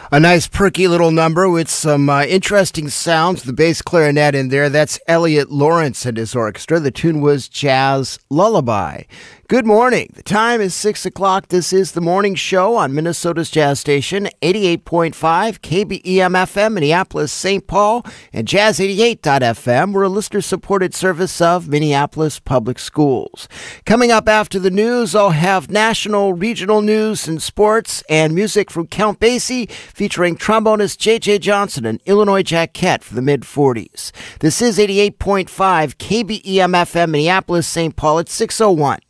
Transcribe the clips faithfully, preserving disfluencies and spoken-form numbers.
A nice perky little number with some uh, interesting sounds. The bass clarinet in there, that's Elliot Lawrence and his orchestra. The tune was Jazz Lullaby. Good morning. The time is six o'clock. This is the morning show on Minnesota's Jazz Station, eighty-eight point five K B E M F M, Minneapolis, Saint Paul, and Jazz eighty-eight dot F M. We're a listener-supported service of Minneapolis Public Schools. Coming up after the news, I'll have national, regional news and sports and music from Count Basie, featuring trombonist J J Johnson and Illinois Jacquette for the mid forties. This is eighty-eight point five K B E M F M, Minneapolis, Saint Paul at six oh one.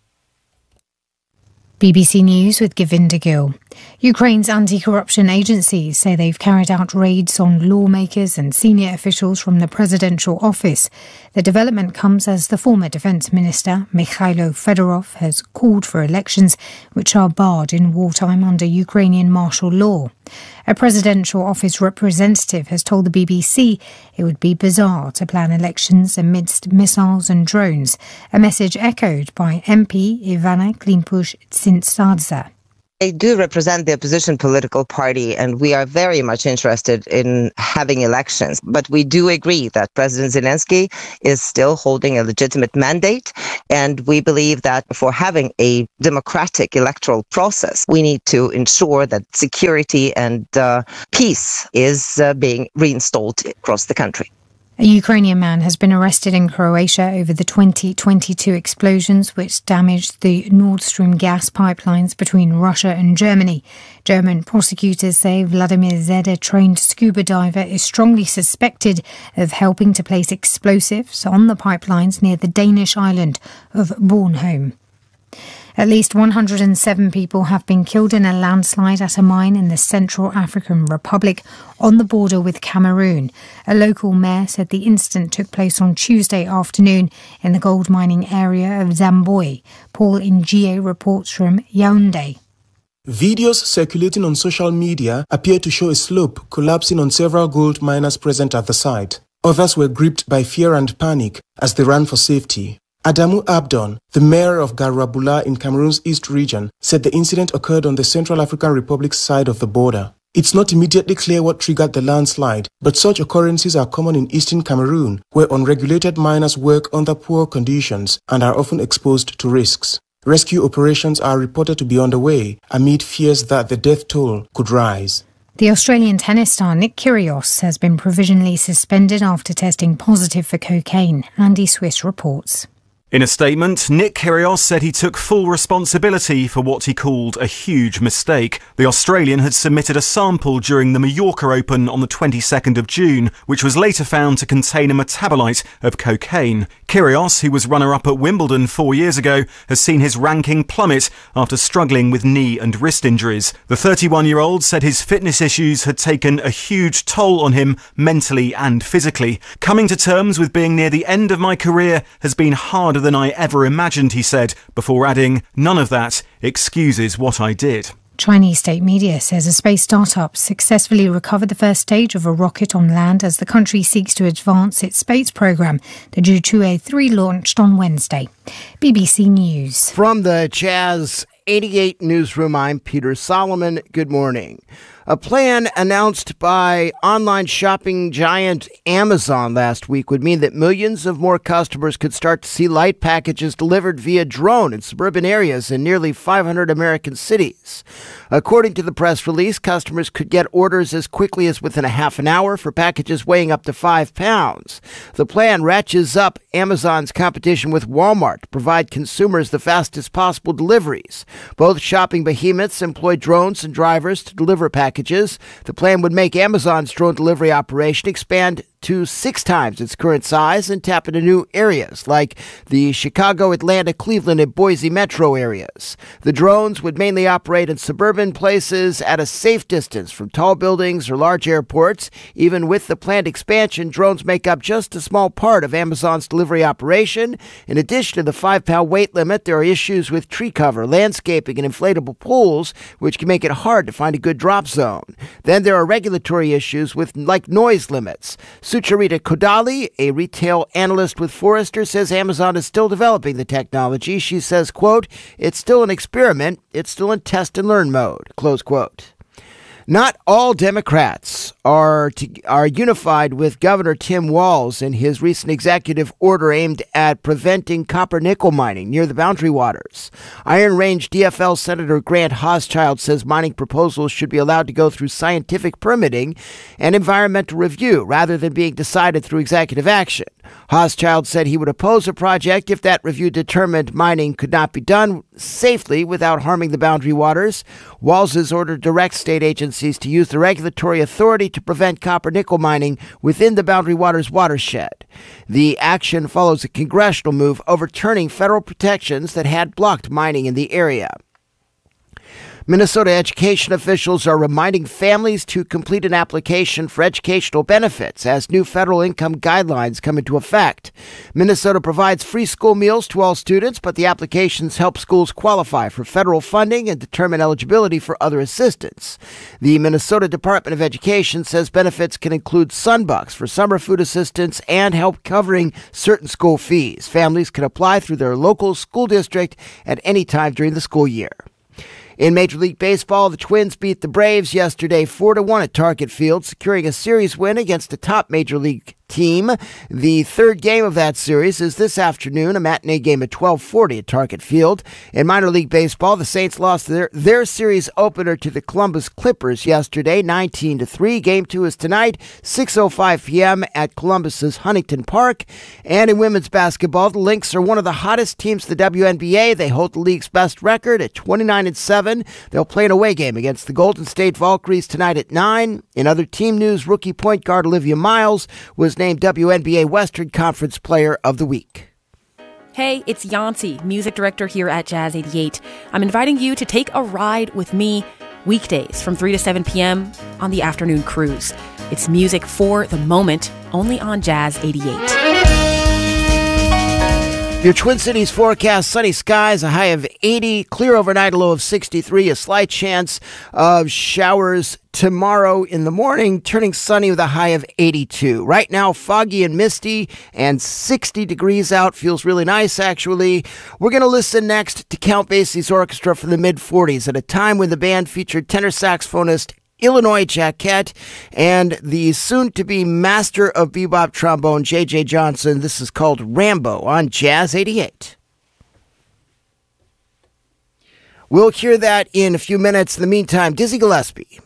B B C News with Govinda Gill. Ukraine's anti-corruption agencies say they've carried out raids on lawmakers and senior officials from the presidential office. The development comes as the former defence minister, Mikhailo Fedorov, has called for elections which are barred in wartime under Ukrainian martial law. A presidential office representative has told the B B C it would be bizarre to plan elections amidst missiles and drones, a message echoed by M P Ivana Klympush-Tsintsadze. They do represent the opposition political party, and we are very much interested in having elections. But we do agree that President Zelensky is still holding a legitimate mandate, and we believe that for having a democratic electoral process, we need to ensure that security and uh, peace is uh, being reinstalled across the country. A Ukrainian man has been arrested in Croatia over the twenty twenty-two explosions which damaged the Nord Stream gas pipelines between Russia and Germany. German prosecutors say Vladimir Zed, a trained scuba diver, is strongly suspected of helping to place explosives on the pipelines near the Danish island of Bornholm. At least one hundred seven people have been killed in a landslide at a mine in the Central African Republic on the border with Cameroon. A local mayor said the incident took place on Tuesday afternoon in the gold mining area of Zamboi. Paul Ngie reports from Yaoundé. Videos circulating on social media appear to show a slope collapsing on several gold miners present at the site. Others were gripped by fear and panic as they ran for safety. Adamu Abdon, the mayor of Garabula in Cameroon's East region, said the incident occurred on the Central African Republic's side of the border. It's not immediately clear what triggered the landslide, but such occurrences are common in eastern Cameroon, where unregulated miners work under poor conditions and are often exposed to risks. Rescue operations are reported to be underway amid fears that the death toll could rise. The Australian tennis star Nick Kyrgios has been provisionally suspended after testing positive for cocaine. Andy Swiss reports. In a statement, Nick Kyrgios said he took full responsibility for what he called a huge mistake. The Australian had submitted a sample during the Mallorca Open on the twenty-second of June, which was later found to contain a metabolite of cocaine. Kyrgios, who was runner-up at Wimbledon four years ago, has seen his ranking plummet after struggling with knee and wrist injuries. The thirty-one-year-old said his fitness issues had taken a huge toll on him mentally and physically. Coming to terms with being near the end of my career has been harder than I ever imagined, he said, before adding, none of that excuses what I did. Chinese state media says a space startup successfully recovered the first stage of a rocket on land as the country seeks to advance its space program. The Zhuzhou three launched on Wednesday. B B C News. From the Jazz eighty-eight newsroom, I'm Peter Solomon. Good morning. A plan announced by online shopping giant Amazon last week would mean that millions of more customers could start to see light packages delivered via drone in suburban areas in nearly five hundred American cities. According to the press release, customers could get orders as quickly as within a half an hour for packages weighing up to five pounds. The plan ratchets up Amazon's competition with Walmart to provide consumers the fastest possible deliveries. Both shopping behemoths employ drones and drivers to deliver packages. The plan would make Amazon's drone delivery operation expand to six times its current size and tap into new areas like the Chicago, Atlanta, Cleveland, and Boise metro areas. The drones would mainly operate in suburban places at a safe distance from tall buildings or large airports. Even with the planned expansion, drones make up just a small part of Amazon's delivery operation. In addition to the five-pound weight limit, there are issues with tree cover, landscaping, and inflatable pools, which can make it hard to find a good drop zone. Then there are regulatory issues with like noise limits. Sucharita Kodali, a retail analyst with Forrester, says Amazon is still developing the technology. She says, quote, "It's still an experiment. It's still in test and learn mode," close quote. Not all Democrats are to, are unified with Governor Tim Walz in his recent executive order aimed at preventing copper-nickel mining near the Boundary Waters. Iron Range D F L Senator Grant Hochschild says mining proposals should be allowed to go through scientific permitting and environmental review rather than being decided through executive action. Hochschild said he would oppose a project if that review determined mining could not be done safely without harming the Boundary Waters. Walz's order directs state agencies to use the regulatory authority to prevent copper-nickel mining within the Boundary Waters watershed. The action follows a congressional move overturning federal protections that had blocked mining in the area. Minnesota education officials are reminding families to complete an application for educational benefits as new federal income guidelines come into effect. Minnesota provides free school meals to all students, but the applications help schools qualify for federal funding and determine eligibility for other assistance. The Minnesota Department of Education says benefits can include Sunbucks for summer food assistance and help covering certain school fees. Families can apply through their local school district at any time during the school year. In Major League Baseball, the Twins beat the Braves yesterday four to one at Target Field, securing a series win against the top Major League team. The third game of that series is this afternoon, a matinee game at twelve forty at Target Field. In minor league baseball, the Saints lost their, their series opener to the Columbus Clippers yesterday, nineteen to three. Game two is tonight, six oh five p.m. at Columbus's Huntington Park. And in women's basketball, the Lynx are one of the hottest teams in the W N B A. They hold the league's best record at twenty-nine and seven. They'll play an away game against the Golden State Valkyries tonight at nine. In other team news, rookie point guard Olivia Miles was named W N B A Western Conference Player of the Week. Hey, it's Yancy, music director here at Jazz eighty-eight. I'm inviting you to take a ride with me weekdays from three to seven p.m. on the afternoon cruise. It's music for the moment, only on Jazz eighty-eight. Your Twin Cities forecast: sunny skies, a high of eighty, clear overnight, a low of sixty-three, a slight chance of showers tomorrow in the morning, turning sunny with a high of eighty-two. Right now, foggy and misty and sixty degrees out. Feels really nice, actually. We're going to listen next to Count Basie's orchestra from the mid forties at a time when the band featured tenor saxophonist Illinois Jacquette and the soon-to-be master of bebop trombone, J J Johnson. This is called Rambo on Jazz eighty-eight. We'll hear that in a few minutes. In the meantime, Dizzy Gillespie.